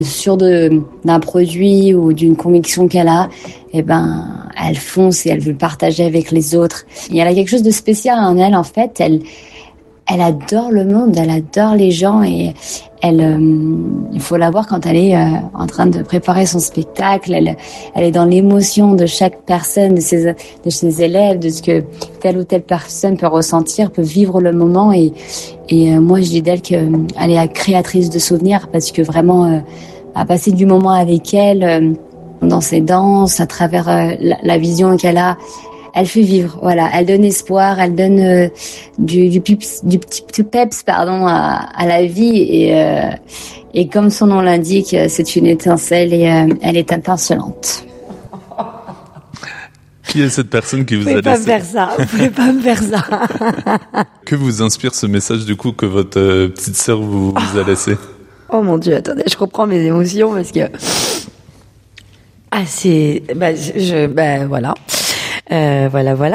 sûre d'un produit ou d'une conviction qu'elle a, elle fonce et elle veut le partager avec les autres. Et elle a quelque chose de spécial en elle, en fait. Elle adore le monde, elle adore les gens et il faut la voir quand elle est en train de préparer son spectacle. Elle est dans l'émotion de chaque personne, de ses élèves, de ce que telle ou telle personne peut ressentir, peut vivre le moment. Et moi, je dis d'elle qu'elle est la créatrice de souvenirs parce que vraiment, à passer du moment avec elle, dans ses danses, à travers la vision qu'elle a, elle fait vivre, voilà. Elle donne espoir, elle donne du petit peps, à la vie. Et comme son nom l'indique, c'est une étincelle et elle est étincelante. Qui est cette personne qui vous a laissé? Vous pouvez pas me faire ça. Que vous inspire ce message du coup que votre petite sœur vous a laissé? Oh mon Dieu, attendez, je reprends mes émotions parce que voilà. Voilà.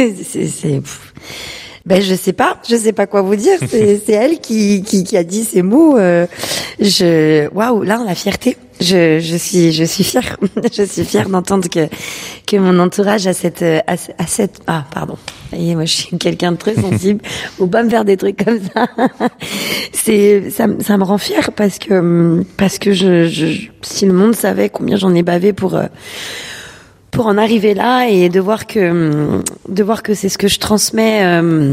Je sais pas quoi vous dire. C'est elle qui a dit ces mots. Waouh, là, la fierté. Je suis fière. Je suis fière d'entendre que mon entourage a cette. Pardon. Et moi, je suis quelqu'un de très sensible. Faut pas me faire des trucs comme ça. Ça me rend fière parce que si le monde savait combien j'en ai bavé pour en arriver là et de voir que c'est ce que je transmets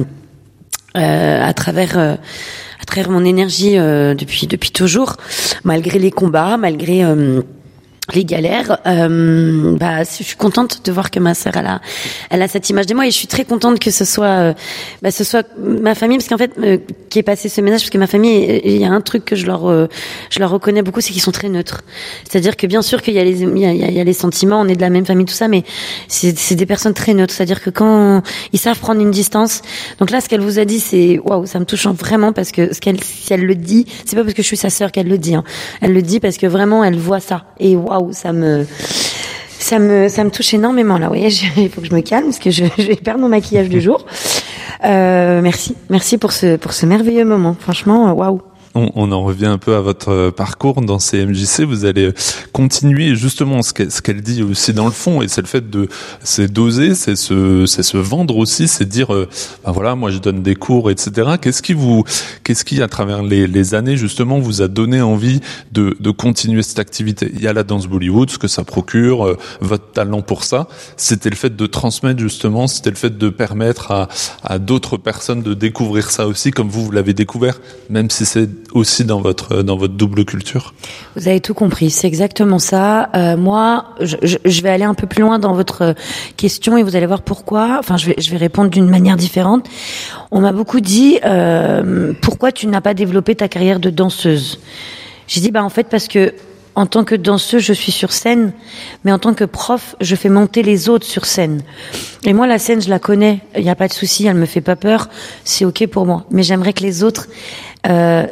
à travers mon énergie depuis toujours, malgré les combats, malgré les galères. Je suis contente de voir que ma sœur elle a cette image de moi et je suis très contente que ce soit ma famille, parce qu'en fait qui ait passé ce message, parce que ma famille, il y a un truc que je leur reconnais beaucoup, c'est qu'ils sont très neutres. C'est-à-dire que bien sûr qu'il y a les sentiments, on est de la même famille, tout ça, mais c'est des personnes très neutres. C'est-à-dire que quand ils savent prendre une distance. Donc là, ce qu'elle vous a dit, c'est waouh, ça me touche vraiment parce que si elle le dit, c'est pas parce que je suis sa sœur qu'elle le dit. Hein. Elle le dit parce que vraiment elle voit ça et waouh, ça me touche énormément là. Vous voyez, il faut que je me calme parce que je vais perdre mon maquillage du jour. Merci pour ce merveilleux moment. Franchement, waouh. On en revient un peu à votre parcours dans ces MJC. Vous allez continuer justement ce qu'elle dit aussi dans le fond, et c'est le fait c'est d'oser, c'est se vendre aussi, c'est dire voilà, moi je donne des cours, etc. Qu'est-ce qui à travers les années justement vous a donné envie de continuer cette activité? Il y a la danse Bollywood, ce que ça procure, votre talent pour ça. C'était le fait de transmettre justement, c'était le fait de permettre à d'autres personnes de découvrir ça aussi, comme vous l'avez découvert, même si c'est aussi dans votre double culture. Vous avez tout compris, c'est exactement ça. Moi, je vais aller un peu plus loin dans votre question et vous allez voir pourquoi. Enfin, je vais répondre d'une manière différente. On m'a beaucoup dit pourquoi tu n'as pas développé ta carrière de danseuse. J'ai dit en fait parce que en tant que danseuse, je suis sur scène, mais en tant que prof, je fais monter les autres sur scène. Et moi, la scène, je la connais, il n'y a pas de souci, elle me fait pas peur, c'est ok pour moi. Mais j'aimerais que les autres aient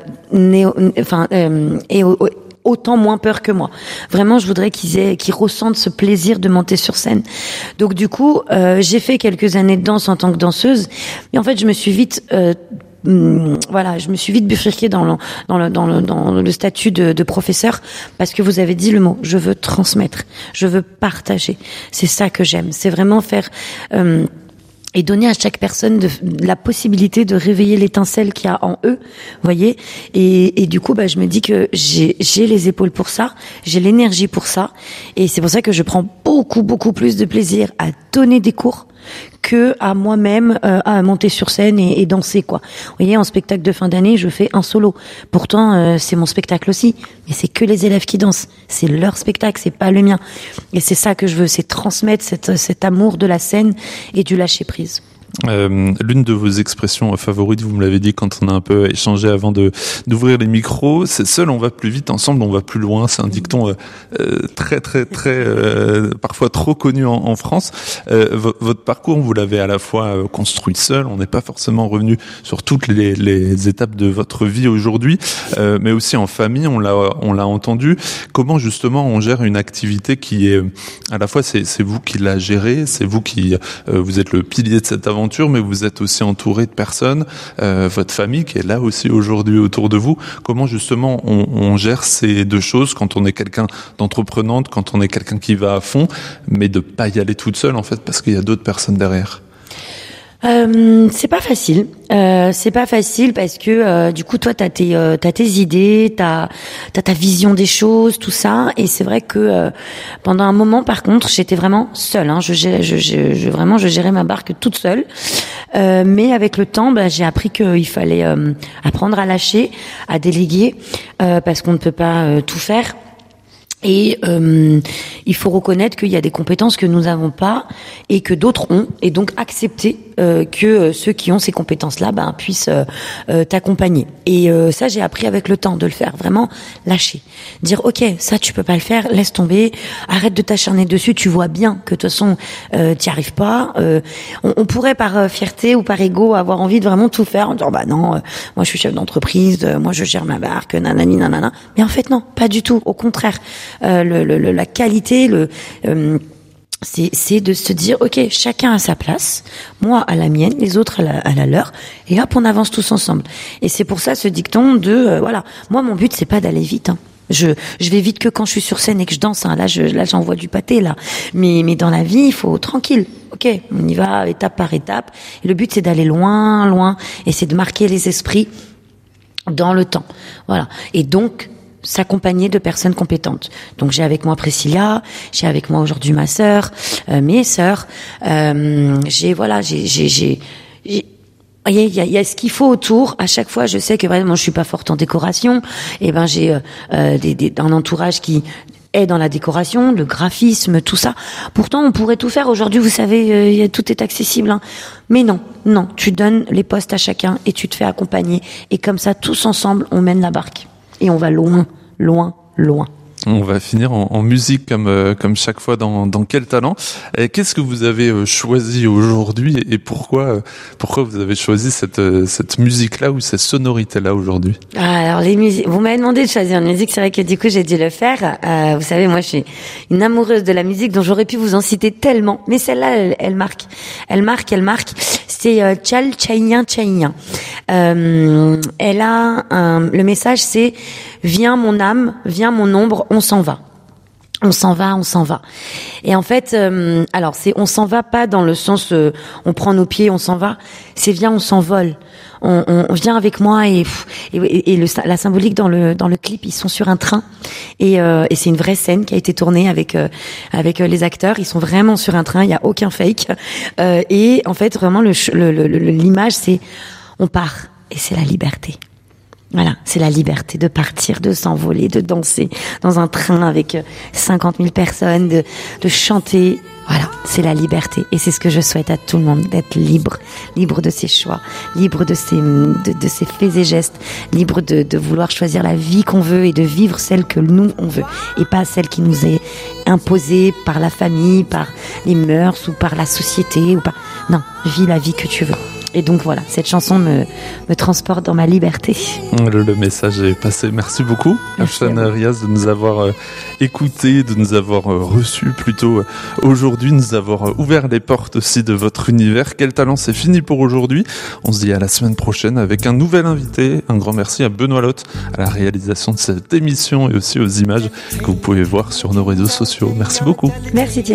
autant moins peur que moi. Vraiment, je voudrais qu'ils ressentent ce plaisir de monter sur scène. Donc du coup, j'ai fait quelques années de danse en tant que danseuse, mais en fait, je me suis vite bifurquée dans le statut de professeur, parce que vous avez dit le mot, je veux transmettre, je veux partager. C'est ça que j'aime. C'est vraiment faire et donner à chaque personne la possibilité de réveiller l'étincelle qu'il y a en eux, voyez. Et du coup, je me dis que j'ai les épaules pour ça, j'ai l'énergie pour ça, et c'est pour ça que je prends beaucoup plus de plaisir à donner des cours que à moi-même à monter sur scène et danser, quoi. Vous voyez, en spectacle de fin d'année, je fais un solo. Pourtant, c'est mon spectacle aussi, mais c'est que les élèves qui dansent. C'est leur spectacle, c'est pas le mien. Et c'est ça que je veux, c'est transmettre cet amour de la scène et du lâcher prise. L'une de vos expressions favorites, vous me l'avez dit quand on a un peu échangé avant d'ouvrir les micros, c'est seul on va plus vite, ensemble on va plus loin. C'est un dicton très parfois trop connu en France. Votre parcours, vous l'avez à la fois construit seul, on n'est pas forcément revenu sur toutes les étapes de votre vie aujourd'hui, mais aussi en famille, on l'a entendu. Comment justement on gère une activité qui est à la fois c'est vous qui la gérez, c'est vous qui vous êtes le pilier de cette aventure, aventures, mais vous êtes aussi entouré de personnes, votre famille qui est là aussi aujourd'hui autour de vous. Comment justement on gère ces deux choses quand on est quelqu'un d'entreprenante, quand on est quelqu'un qui va à fond, mais de pas y aller toute seule en fait, parce qu'il y a d'autres personnes derrière? C'est pas facile. C'est pas facile parce que du coup toi t'as tes idées, t'as ta vision des choses, tout ça. Et c'est vrai que pendant un moment, par contre, j'étais vraiment seule. Hein. Je gérais ma barque toute seule. Mais avec le temps, j'ai appris qu'il fallait apprendre à lâcher, à déléguer, parce qu'on ne peut pas tout faire. Et il faut reconnaître qu'il y a des compétences que nous n'avons pas et que d'autres ont, et donc accepter que ceux qui ont ces compétences-là puissent t'accompagner. Et ça, j'ai appris avec le temps de le faire, vraiment lâcher, dire ok, ça tu peux pas le faire, laisse tomber, arrête de t'acharner dessus, tu vois bien que de toute façon t'y arrives pas. On pourrait par fierté ou par ego avoir envie de vraiment tout faire en disant non, moi je suis chef d'entreprise, moi je gère ma barque, nanani nanana. Mais en fait non, pas du tout, au contraire. La qualité, c'est de se dire ok, chacun a sa place, moi à la mienne, les autres à la leur, et hop on avance tous ensemble. Et c'est pour ça ce dicton de voilà, moi mon but c'est pas d'aller vite, hein. Je vais vite que quand je suis sur scène et que je danse, hein. Là j'envoie du pâté là, mais dans la vie il faut tranquille. Ok, on y va étape par étape, et le but c'est d'aller loin, et c'est de marquer les esprits dans le temps, voilà. Et donc s'accompagner de personnes compétentes. Donc j'ai avec moi Priscilla, j'ai avec moi aujourd'hui ma sœur, mes sœurs. Il y a ce qu'il faut autour. À chaque fois, je sais que vraiment, je suis pas forte en décoration. Et j'ai un entourage qui est dans la décoration, le graphisme, tout ça. Pourtant, on pourrait tout faire. Aujourd'hui, vous savez, tout est accessible. Hein. Mais non, tu donnes les postes à chacun et tu te fais accompagner. Et comme ça, tous ensemble, on mène la barque. Et on va loin. On va finir en musique comme chaque fois dans Quel talent. Et qu'est-ce que vous avez choisi aujourd'hui et pourquoi vous avez choisi cette musique-là ou cette sonorité-là aujourd'hui? Alors les musiques, vous m'avez demandé de choisir une musique, c'est vrai que du coup j'ai dû le faire. Vous savez, moi je suis une amoureuse de la musique, dont j'aurais pu vous en citer tellement, mais celle-là elle marque. C'est Tchal Tchaïnien Tchaïnien. Elle a le message c'est viens mon âme, viens mon ombre, on s'en va. On s'en va. Et en fait, alors c'est on s'en va pas dans le sens on prend nos pieds, on s'en va. C'est viens, on s'envole. On vient avec moi et la symbolique dans le clip, ils sont sur un train et c'est une vraie scène qui a été tournée avec les acteurs. Ils sont vraiment sur un train, il y a aucun fake. Et en fait, vraiment l'image c'est on part et c'est la liberté. Voilà, c'est la liberté de partir, de s'envoler, de danser dans un train avec 50 000 personnes, de chanter. Voilà, c'est la liberté. Et c'est ce que je souhaite à tout le monde, d'être libre de ses choix, libre de ses faits et gestes, libre de vouloir choisir la vie qu'on veut et de vivre celle que nous, on veut. Et pas celle qui nous est imposée par la famille, par les mœurs ou par la société. Non, vis la vie que tu veux. Et donc voilà, cette chanson me transporte dans ma liberté. Le message est passé. Merci beaucoup, Afshan Riaz, de nous avoir écoutés, de nous avoir reçus plutôt aujourd'hui, de nous avoir ouvert les portes aussi de votre univers. Quel talent, c'est fini pour aujourd'hui. On se dit à la semaine prochaine avec un nouvel invité. Un grand merci à Benoît Lotte à la réalisation de cette émission et aussi aux images que vous pouvez voir sur nos réseaux sociaux. Merci beaucoup. Merci Thierry.